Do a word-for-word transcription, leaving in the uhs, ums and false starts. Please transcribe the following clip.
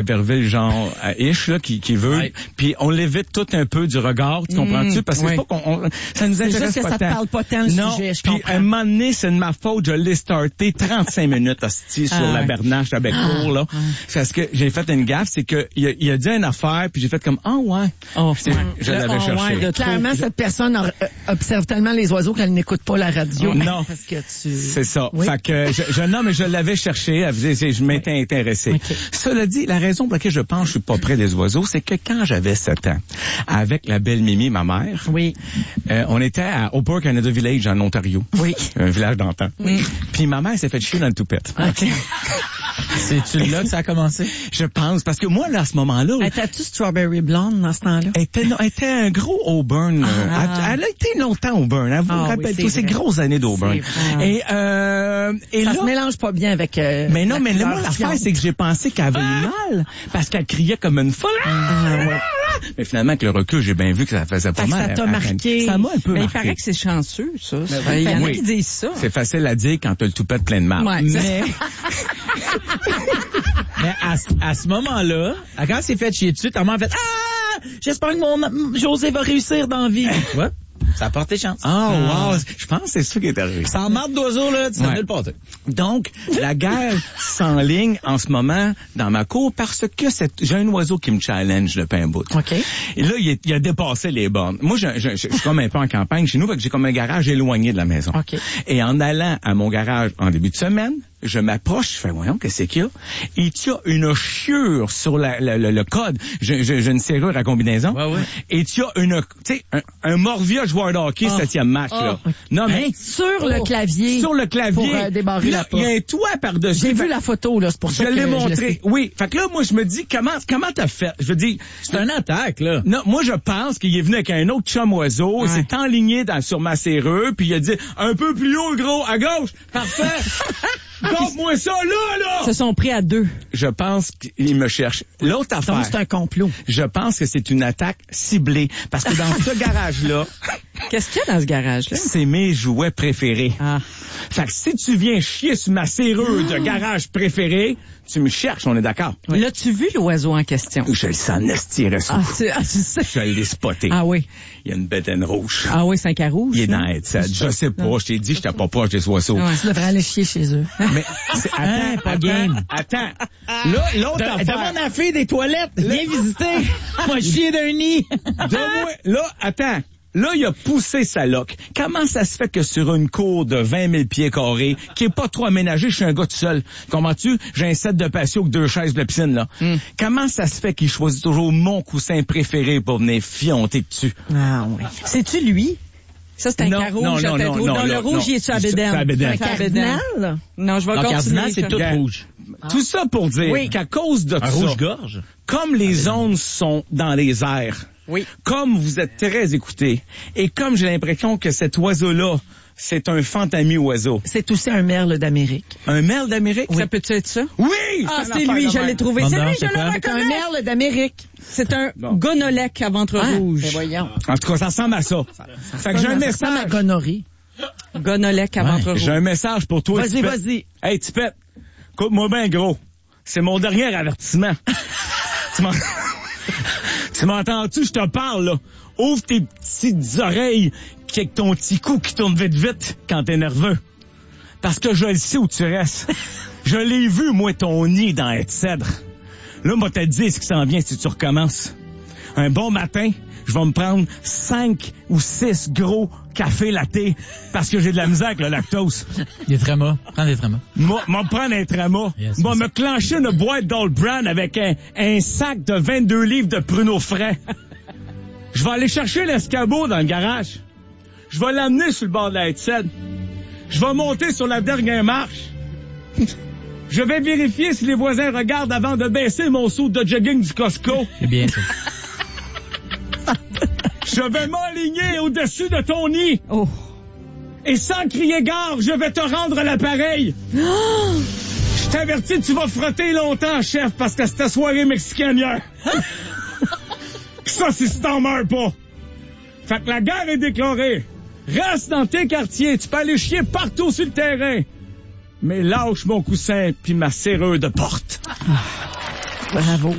Albertville, genre, à Ish, là, qui, qui veut. Ouais. Puis on l'évite tout un peu du regard, tu comprends-tu? Parce que oui. c'est pas qu'on, on, ça nous C'est intéresse juste que pas ça te tant. parle pas tant, le non, sujet, je puis comprends. à un moment donné, c'est de ma faute, je l'ai starté trente-cinq minutes, hostie, sur Ah, la ouais. Bernache, à Bécourt, là. Parce que j'ai fait une gaffe, c'est que il a, il a dit une affaire, puis j'ai fait comme, ah ouais. Oh, C'est- ouais. Je Le l'avais oh, cherché. ouais, de Clairement, trop. cette personne or- euh, observe tellement les oiseaux qu'elle n'écoute pas la radio. Non. Parce que tu... C'est ça. Oui. Fait que je, je non, mais je l'avais cherché. Elle faisait, je m'étais intéressé. Okay. Cela dit, la raison pour laquelle je pense que je suis pas près des oiseaux, c'est que quand j'avais sept ans, avec la belle Mimi, ma mère, Oui. euh, on était à Oper Canada Village en Ontario. Oui. Un village d'antan. Puis ma mère s'est fait chier dans le toupette. OK. C'est-tu là que ça a commencé? Je pense, parce que moi, là, à ce moment-là, Étais-tu Strawberry Blonde dans ce temps-là? elle était, non, elle était un gros Auburn. euh, Ah. elle, elle a été longtemps Auburn. Hein, vous Ah vous oui, rappelez c'est tous ces vrai. grosses années d'Auburn. C'est vrai. Et, euh, et Ça là, se mélange pas bien avec... euh, mais non, la mais là, couleur moi, l'affaire, fiante. c'est que j'ai pensé qu'elle avait eu mal, parce qu'elle criait comme une folle. Ah, ouais. Mais finalement, avec le recul, j'ai bien vu que ça faisait pas Fait que mal. ça t'a Elle- marqué. Ça m'a un peu Mais il marqué. paraît que c'est chanceux, ça. Il y en a oui. qui disent ça. C'est facile à dire quand t'as le toupette plein de marde. Ouais, mais Mais à, ce- à ce moment-là, quand elle s'est fait chier dessus, ta mère a fait « Ah! J'espère que mon José va réussir dans la vie. » Tu vois? Ça a porté chance. oh wow, je pense que c'est ça qui est arrivé. Sans marde d'oiseau, là, tu s'en Ouais. veux le porter. Donc, la guerre s'enligne en ce moment dans ma cour parce que c'est- j'ai un oiseau qui me challenge depuis un bout. OK. Et là, il, est- il a dépassé les bornes. Moi, je, je, je, je suis comme un peu en campagne chez nous, fait que j'ai comme un garage éloigné de la maison. OK. Et en allant à mon garage en début de semaine, je m'approche, je fais, voyons, qu'est-ce qu'il y a? Et tu as une chiure sur la, la- le, le code. J'ai j'ai- j'ai une serrure à combinaison. Ouais, ouais. Et tu as une, tu sais, un, un Morvia joueur de hockey, Ah. septième match, là. Ah. Non, mais Sur le clavier. sur le clavier. Pour, euh, débarrer Puis là, la porte. il y a un toit par-dessus. J'ai Fait- vu la photo, là, c'est pour Je ça que l'ai je le montré. sais. Oui. Fait que là, moi, je me dis, comment, comment t'as fait? Je veux dire, C'est une attaque, là. non, moi, je pense qu'il est venu avec un autre chum oiseau, il Ouais. s'est enligné dans, sur ma serrure, puis il a dit, un peu plus haut, gros, à gauche. Parfait. Donne-moi ça, là, là. Ils se sont pris à deux. Je pense qu'il me cherche. L'autre Donc, affaire, c'est un complot. je pense que c'est une attaque ciblée. Parce que dans ce garage-là, Qu'est-ce qu'il y a dans ce garage-là? c'est mes jouets préférés. Ah. Fait que si tu viens chier sur ma serrure de garage préféré, tu me cherches, on est d'accord? L'as-tu vu, l'oiseau en question? Je le sens estirer ça. Ah, tu, ah, tu sais. Je l'ai spoté. Ah oui. Il y a une bétaine rouge. Ah oui, c'est un carouge. Il est dans hein? la headset. Je sais pas, je t'ai dit, j'étais pas proche des oiseaux. Ouais. Tu devrais aller chier chez eux. Mais, c'est- attends, Hein, pas attends, game. attends. Là, l'autre affaire. Demande à la fille des toilettes. Viens visiter. Moi, chier d'un nid. Donne-moi, là, attends. Là, il a poussé sa loque. Comment ça se fait que sur une cour de vingt mille pieds carrés, qui est pas trop aménagée, je suis un gars tout seul. Comprends-tu? J'ai un set de patio avec deux chaises de la piscine, là. Comment ça se fait qu'il choisit toujours mon coussin préféré pour venir fionter dessus? Ah oui. C'est-tu lui? Ça, c'est un Non, carouge non, à non, tête non, rouge. non, Dans le non, rouge, non. il est sur la C'est bédaine. sur la bédaine. C'est sur la bédaine. Cardinal? Non, je vais Non, continuer. cardinal, c'est ça. tout Regarde. rouge. Tout ça pour dire Oui. qu'à cause de Un ça, rouge-gorge. comme les ondes sont dans les airs, Oui. comme vous êtes très écoutés, et comme j'ai l'impression que cet oiseau-là, c'est un fantami oiseau. C'est aussi un merle d'Amérique. Un merle d'Amérique? Ça peut-tu être ça? Oui! Ah, une c'est affaire lui, de je même. l'ai trouvé. Non, C'est non, lui, c'est je le quoi? Un reconnais. merle d'Amérique. C'est un Bon. gonolec à ventre rouge. Ben voyons. En tout cas, ça ressemble à ça. Fait que j'ai un Ça ressemble à message. gonorrhée. Gonolec à Ouais. ventre rouge. J'ai un message pour toi. Vas-y, Tipette. vas-y. Hey, Tipette, écoute-moi bien, gros. C'est mon dernier avertissement. tu m'en- tu m'entends-tu? Je te parle, là. Ouvre tes petites oreilles avec ton petit cou qui tourne vite vite quand t'es nerveux. Parce que je le sais où tu restes. Je l'ai vu, moi, ton nid dans être cèdre. Là, moi, te dire ce qui s'en vient si tu recommences. Un bon matin, je vais me prendre cinq ou six gros cafés latte parce que j'ai de la misère avec le lactose. Des trémas. Prends des trémas. Moi, moi prendre un trauma. Yes, moi, yes. me clencher une boîte d'Old Brand avec un, un sac de vingt-deux livres de pruneaux frais. Je vais aller chercher l'escabeau dans le garage. Je vais l'amener sur le bord de la headset. Je vais monter sur la dernière marche. Je vais vérifier si les voisins regardent avant de baisser mon saut de jogging du Costco. C'est bien, ça. Je vais m'aligner au-dessus de ton nid. Oh. Et sans crier gare, je vais te rendre l'appareil. Je t'avertis, tu vas frotter longtemps, chef, parce que c'est ta soirée mexicaine hier. Ça, c'est si t'en meurs pas. Fait que la guerre est déclarée. Reste dans tes quartiers, tu peux aller chier partout sur le terrain. Mais lâche mon coussin puis ma serrure de porte. Bravo.